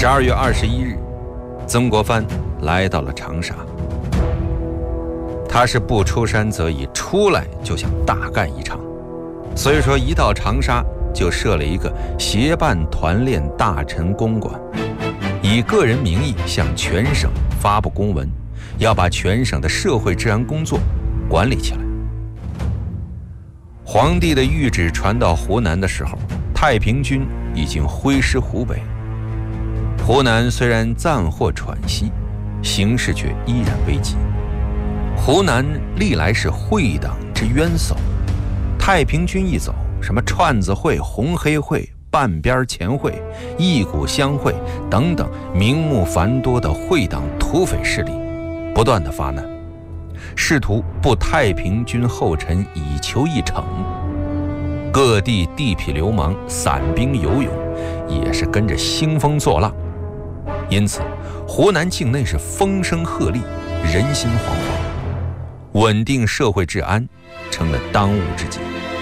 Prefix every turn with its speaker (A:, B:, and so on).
A: 12月21日，曾国藩来到了长沙。他是不出山则已，出来就想大干一场，所以说一到长沙就设了一个协办团练大臣公馆，以个人名义向全省发布公文，要把全省的社会治安工作管理起来。皇帝的谕旨传到湖南的时候，太平军已经挥师湖北。湖南虽然暂获喘息，形势却依然危急。湖南历来是会党之渊薮，太平军一走，什么串子会、红黑会、半边前会、一股相会等等名目繁多的会党土匪势力不断的发难，试图步太平军后尘以求一惩。各地地痞流氓、散兵游勇也是跟着兴风作浪，因此湖南境内是风声鹤唳，人心惶惶，稳定社会治安成了当务之急。